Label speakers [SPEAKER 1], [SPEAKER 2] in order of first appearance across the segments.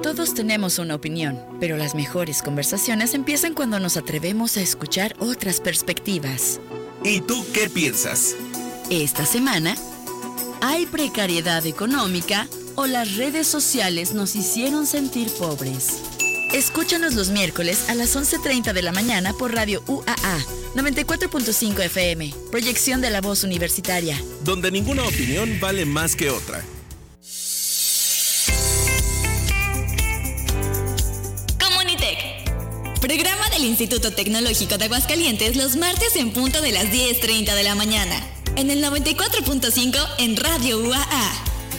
[SPEAKER 1] Todos tenemos una opinión, pero las mejores conversaciones empiezan cuando nos atrevemos a escuchar otras perspectivas.
[SPEAKER 2] ¿Y tú qué piensas?
[SPEAKER 1] Esta semana, ¿hay precariedad económica o las redes sociales nos hicieron sentir pobres? Escúchanos los miércoles a las 11:30 de la mañana por Radio UAA 94.5 FM, proyección de la voz universitaria.
[SPEAKER 2] Donde ninguna opinión vale más que otra.
[SPEAKER 3] Programa del Instituto Tecnológico de Aguascalientes los martes en punto de las 10:30 de la mañana. En el 94.5 en Radio UAA.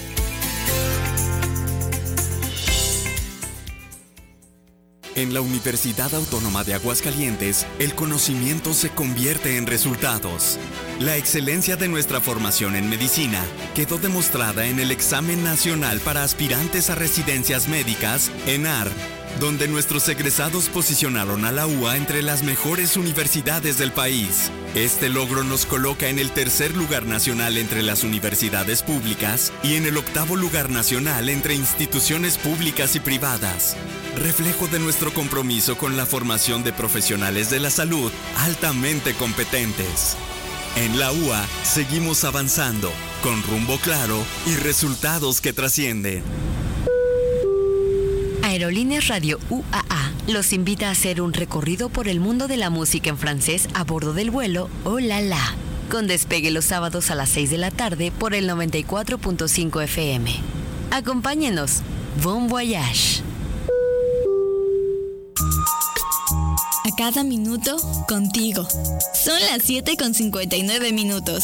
[SPEAKER 4] En la Universidad Autónoma de Aguascalientes, el conocimiento se convierte en resultados. La excelencia de nuestra formación en medicina quedó demostrada en el Examen Nacional para Aspirantes a Residencias Médicas, ENAR, donde nuestros egresados posicionaron a la UA entre las mejores universidades del país. Este logro nos coloca en el tercer lugar nacional entre las universidades públicas y en el octavo lugar nacional entre instituciones públicas y privadas. Reflejo de nuestro compromiso con la formación de profesionales de la salud altamente competentes. En la UA seguimos avanzando, con rumbo claro y resultados que trascienden.
[SPEAKER 5] Aerolíneas Radio UAA los invita a hacer un recorrido por el mundo de la música en francés a bordo del vuelo Oh La La, con despegue los sábados a las 6 de la tarde por el 94.5 FM. Acompáñenos. Bon voyage.
[SPEAKER 3] A cada minuto, contigo. Son las 7:59.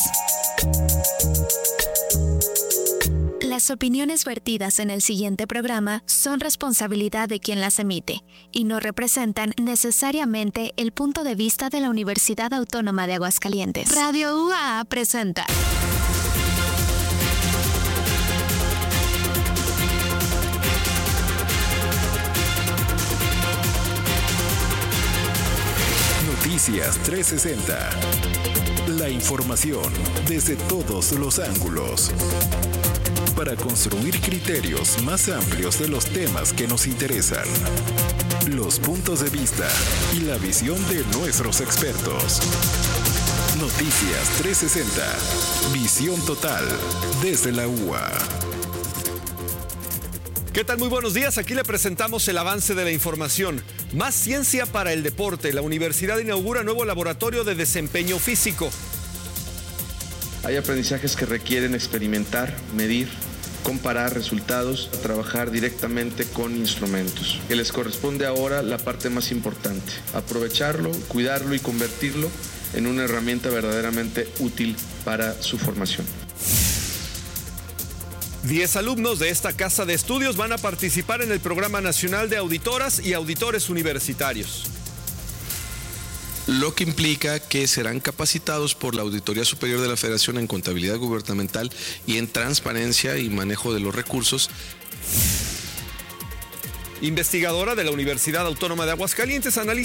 [SPEAKER 6] Las opiniones vertidas en el siguiente programa son responsabilidad de quien las emite y no representan necesariamente el punto de vista de la Universidad Autónoma de Aguascalientes. Radio UAA presenta
[SPEAKER 7] Noticias 360. La información desde todos los ángulos. Para construir criterios más amplios de los temas que nos interesan. Los puntos de vista y la visión de nuestros expertos. Noticias 360. Visión total desde la UA.
[SPEAKER 8] ¿Qué tal? Muy buenos días. Aquí le presentamos el avance de la información. Más ciencia para el deporte. La universidad inaugura nuevo laboratorio de desempeño físico.
[SPEAKER 9] Hay aprendizajes que requieren experimentar, medir, comparar resultados, trabajar directamente con instrumentos. Que les corresponde ahora la parte más importante, aprovecharlo, cuidarlo y convertirlo en una herramienta verdaderamente útil para su formación.
[SPEAKER 8] 10 alumnos de esta casa de estudios van a participar en el Programa Nacional de Auditoras y Auditores Universitarios.
[SPEAKER 10] Lo que implica que serán capacitados por la Auditoría Superior de la Federación en Contabilidad Gubernamental y en Transparencia y Manejo de los Recursos.
[SPEAKER 8] Investigadora de la Universidad Autónoma de Aguascalientes analiza